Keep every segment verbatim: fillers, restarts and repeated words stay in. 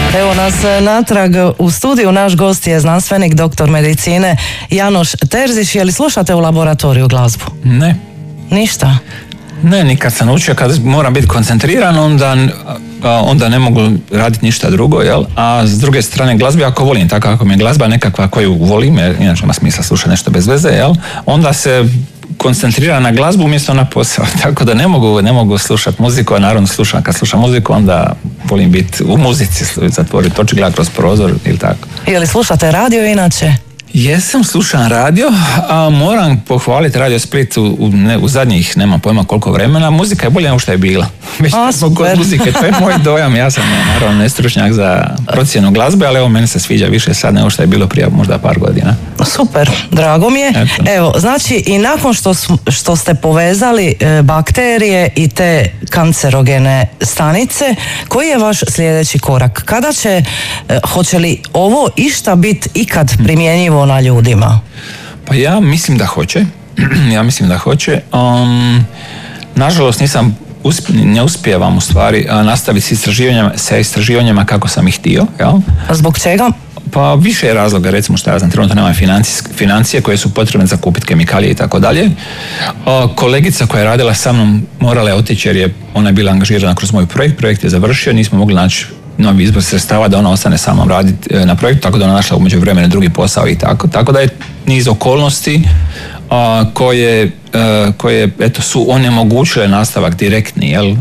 Evo nas natrag u studiju, naš gost je znanstvenik, doktor medicine Janoš Terzić. Je li slušate u laboratoriju glazbu? Ne. Ništa? Ne, nikad sam naučio, kad moram biti koncentriran, onda, onda ne mogu raditi ništa drugo, jel? A s druge strane glazbe, ako volim, tako ako mi je glazba nekakva koju volim, jer inače ima smisla slušati nešto bez veze, jel? Onda se koncentrira na glazbu umjesto na posao, tako da ne mogu, ne mogu slušati muziku, a naravno slušam, kad slušam muziku, onda volim biti u muzici, zatvoriti oči, gledati kroz prozor ili tako. Je li slušate radio inače? Jesam, slušam radio, a moram pohvaliti Radio Split u, u, ne, u zadnjih, nema pojma koliko vremena, muzika je bolja nego što je bila. Već a, super. Muzike, to je moj dojam, ja sam naravno nestručnjak za procjenu glazbe, ali evo meni se sviđa više sad nego što je bilo prije možda par godina. Super, drago mi je. Eto. Evo, znači i nakon što, što ste povezali e, bakterije i te kancerogene stanice, koji je vaš sljedeći korak? Kada će, e, hoće li ovo išta biti ikad primjenjivo na ljudima? Pa ja mislim da hoće. ja mislim da hoće. Um, nažalost nisam usp- ne uspijevam u stvari nastaviti s istraživanjima, sa istraživanjima kako sam ih htio. Jel? Zbog čega? Pa više je razloga, recimo što ja znam, trenutno nemam financije koje su potrebne za kupiti kemikalije i tako dalje. Kolegica koja je radila sa mnom morala je otići jer je ona je bila angažirana kroz moj projekt, projekt je završio, nismo mogli naći novi izbor sredstava da ona ostane sama raditi na projektu, tako da ona našla umeđu vremena drugi posao i tako. Tako da je niz okolnosti a, koje, a, koje eto, su onemogućile nastavak direktni, jel?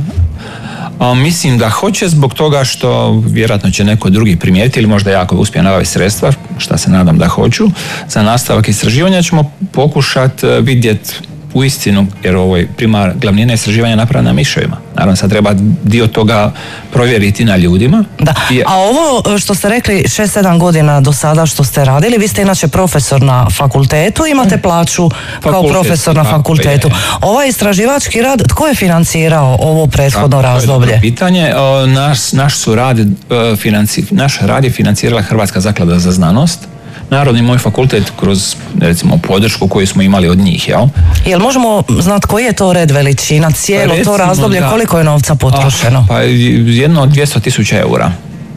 A, mislim da hoće zbog toga što vjerojatno će neko drugi primijetiti ili možda ja ako uspijem nabaviti sredstva, šta se nadam da hoću, za nastavak istraživanja ćemo pokušati vidjeti u istinu, jer ovo je primar glavnina istraživanja napravljena na miševima. Naravno, sad treba dio toga provjeriti na ljudima. Da. I... A ovo što ste rekli, šest sedam godina do sada što ste radili, vi ste inače profesor na fakultetu, imate plaću Fakultet, kao profesor na fakultetu. Je. Ovaj istraživački rad, tko je financirao ovo prethodno tako, razdoblje? To je pitanje. Naš, naš, su rad, financi, naš rad je financirala Hrvatska zaklada za znanost. Narodni moj fakultet kroz, recimo, podršku koju smo imali od njih, jel? Jel možemo znati koji je to red veličina, cijelo pa recimo, to razdoblje, da. Koliko je novca potrošeno? Ah, pa jedno od dvjesto tisuća eura.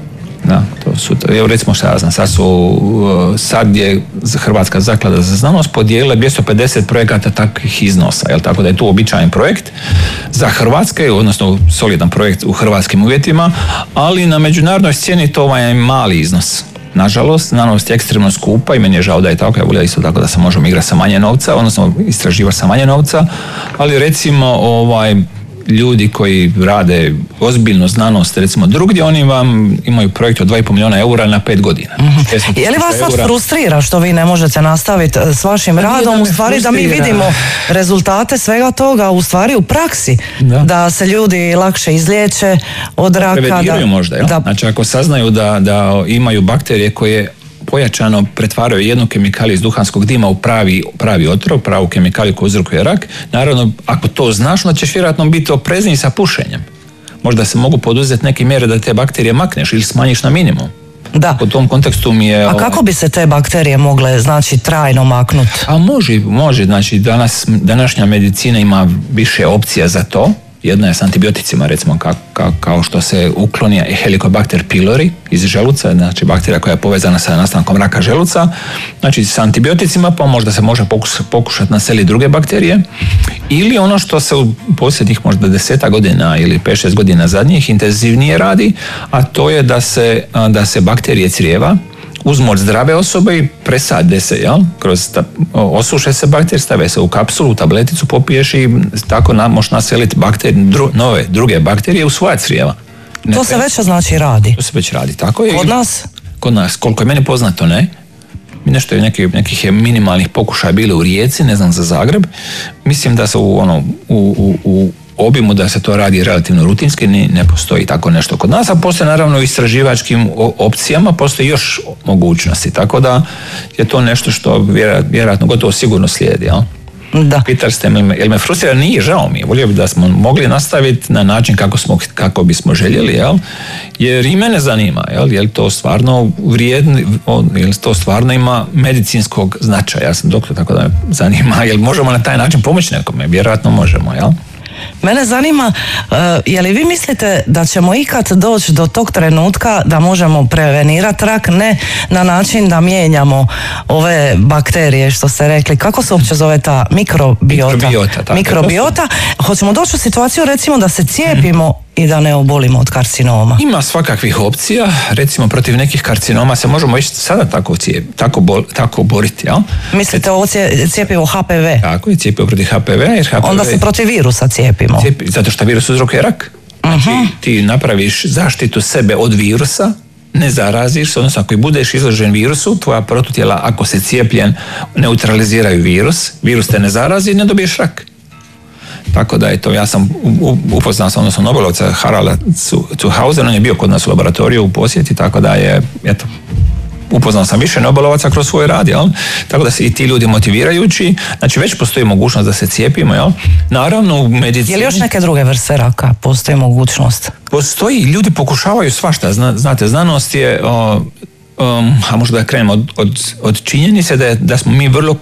Da, to su, evo recimo šta ja znam, sad su, sad je Hrvatska zaklada za znanost podijelila dvjesto pedeset projekata takvih iznosa, jel? Tako da je tu običajan projekt za Hrvatske, odnosno solidan projekt u hrvatskim uvjetima, ali na međunarodnoj sceni to je mali iznos. Nažalost, znanost je ekstremno skupa i meni je žao da je tako, ja volim isto tako da se možemo igrati sa manje novca, odnosno istraživati sa manje novca, ali recimo ovaj, ljudi koji rade ozbiljnu znanost, recimo drugdje, oni vam imaju projekt od dva i pol milijuna eura na pet godina. Mm-hmm. Je li vas sad frustrira što vi ne možete nastaviti s vašim pa radom, u stvari frustrira. Da mi vidimo rezultate svega toga, u stvari u praksi, da, da se ljudi lakše izliječe od raka. Preveniraju možda, jel? Da. Znači ako saznaju da, da imaju bakterije koje pojačano pretvaraju jednu kemikaliju iz duhanskog dima u pravi, pravi otrov, pravu kemikaliju koja uzrokuje rak. Naravno, ako to znaš, onda ćeš vjerojatno biti oprezniji sa pušenjem. Možda se mogu poduzeti neke mjere da te bakterije makneš ili smanjiš na minimum. Da. U tom kontekstu mi je... A kako bi se te bakterije mogle, znači, trajno maknuti? A može, može. Znači, danas, današnja medicina ima više opcija za to. Jedna je s antibioticima, recimo, ka, ka, kao što se ukloni Helicobacter pylori iz želuca, znači bakterija koja je povezana sa nastankom raka želuca. Znači, s antibioticima pa možda se može pokušati pokušat naseliti druge bakterije. Ili ono što se u posljednjih možda deseta godina ili pet šest godina zadnjih intenzivnije radi, a to je da se, da se bakterije crijeva uzmu od zdrave osobe i presade se, jel? Kroz ta, osuše se bakterije, stave se u kapsulu, u tableticu, popiješ i tako na, možeš naseliti bakterije, dru, nove, druge bakterije u svoja crijeva. Ne to se već znači radi? To se već radi, tako je. Kod nas? Kod nas, koliko je meni poznato, ne. Nešto je nekih, nekih je minimalnih pokušaja bilo u Rijeci, ne znam za Zagreb. Mislim da se u, ono, u, u, u obimu da se to radi relativno rutinski, ne, ne postoji tako nešto kod nas, a postoje naravno u istraživačkim opcijama, postoji još mogućnosti, tako da je to nešto što vjerojatno gotovo sigurno slijedi, jel? Da. Pitar ste me, jel me frustrira? Nije, žao mi je. Volio bi da smo mogli nastaviti na način kako, smo, kako bismo željeli, jel? Jer i mene zanima, jel? Jel to stvarno vrijedno, jel to stvarno ima medicinskog značaja. Ja sam doktor, tako da me zanima, jel možemo na taj način pomoći nekome? Vjerojatno možemo, jel? Mene zanima, uh, je li vi mislite da ćemo ikad doći do tog trenutka da možemo prevenirati rak, ne na način da mijenjamo ove bakterije što ste rekli, kako se uopće zove ta mikrobiota? Mikrobiota, tako. Mikrobiota. Hoćemo doći u situaciju recimo da se cijepimo hmm. i da ne obolimo od karcinoma? Ima svakakvih opcija, recimo protiv nekih karcinoma se možemo ići sada tako, cijep, tako, bol, tako boriti. Ja? Mislite ovo cijepivo H P V? Tako je, cijepivo protiv H P V. Jer H P V onda se protiv virusa cijepimo. Cijepi, zato što virus uzrokuje rak. Znači uh-huh. ti napraviš zaštitu sebe od virusa, ne zaraziš se, odnosno ako i budeš izložen virusu, tvoja protutijela, ako se cijepljen, neutraliziraju virus, virus te ne zarazi, ne dobiješ rak. Tako da je to, ja sam upoznao sam, odnosno Nobelovca Haralda Zuhausen, on je bio kod nas u laboratoriju u posjeti, tako da je, eto, upoznao sam više Nobelovaca kroz svoj rad, jel? Tako da se i ti ljudi motivirajući, znači već postoji mogućnost da se cijepimo, jel? Naravno u medicini... Je li još neke druge vrste raka postoji mogućnost? Postoji, ljudi pokušavaju svašta, znate, znanost je... O, Um, a možda da krenemo od, od, od činjenice da, je, da smo mi vrlo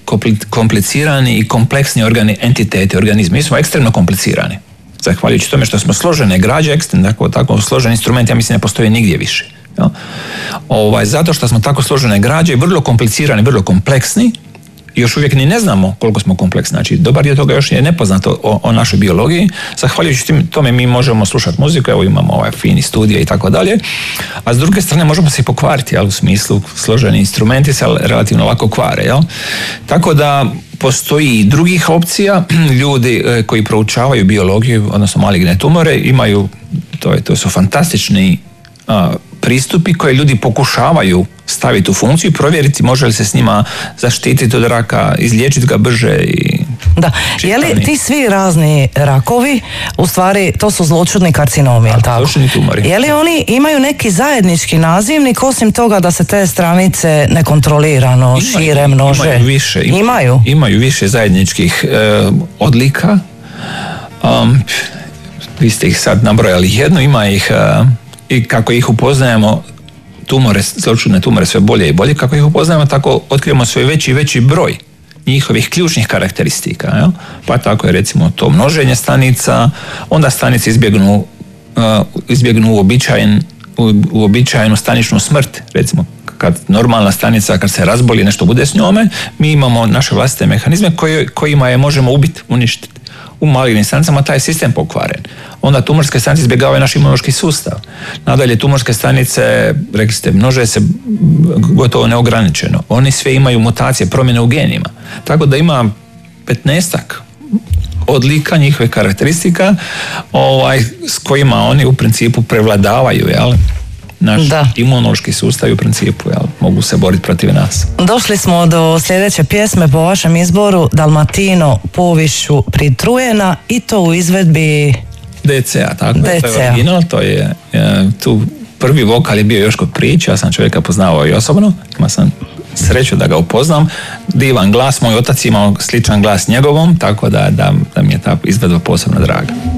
komplicirani i kompleksni organi, entiteti, organizmi. Mi smo ekstremno komplicirani. Zahvaljujući tome što smo složene građe, ekstremno tako, tako složen instrument, ja mislim ne postoji nigdje više. Ja? Ovaj, zato što smo tako složene građe, vrlo komplicirani, vrlo kompleksni, još uvijek ni ne znamo koliko smo kompleksni. Znači, dobar dio toga još je nepoznato o, o našoj biologiji. Zahvaljujući tome mi možemo slušati muziku, evo imamo ovaj fini studije i tako dalje. A s druge strane možemo se i pokvariti, jel, u smislu složeni instrumenti se relativno lako kvare. Jel? Tako da postoji i drugih opcija. Ljudi koji proučavaju biologiju, odnosno maligne tumore, imaju, to, je, to su fantastični a, pristupi koje ljudi pokušavaju staviti u funkciju i provjeriti može li se s njima zaštititi od raka, izliječiti ga brže i... Da, je li ti svi razni rakovi, u stvari to su zloćudni karcinomi, jel tako? Zloćudni tumori. Je li oni imaju neki zajednički nazivnik, osim toga da se te stranice nekontrolirano imaju, šire, množe? Imaju više. Imaju? Imaju, imaju više zajedničkih e, odlika. Um, vi ste ih sad nabrojali jednu, ima ih... E, i kako ih upoznajemo, tumore, zloćudne tumore sve bolje i bolje, kako ih upoznajemo, tako otkrivamo sve veći i veći broj njihovih ključnih karakteristika. Jel? Pa tako je recimo to množenje stanica, onda stanice izbjegnu, uh, izbjegnu uobičajen, u, uobičajenu staničnu smrt, recimo kad normalna stanica, kad se razboli, nešto bude s njome, mi imamo naše vlastite mehanizme koji, kojima je možemo ubiti, uništiti. U malignim stanicama taj je sistem pokvaren. Onda tumorske stanice izbjegavaju naš imunološki sustav. Nadalje, tumorske stanice, rekli ste, množe se gotovo neograničeno. Oni sve imaju mutacije, promjene u genima. Tako da ima petnaestak odlika njihovih karakteristika ovaj, s kojima oni u principu prevladavaju, jel? Naš da. Imunološki sustav u principu, jel, mogu se boriti protiv nas. Došli smo do sljedeće pjesme po vašem izboru, Dalmatino Povišu pritrujena, i to u izvedbi D C A, tako D C A. To je original, to je, je tu prvi vokal je bio Joško Prić, ja sam čovjeka poznavao i osobno, ima sam sreću da ga upoznam, divan glas, moj otac imao sličan glas njegovom, tako da, da, da mi je ta izvedba posebno draga.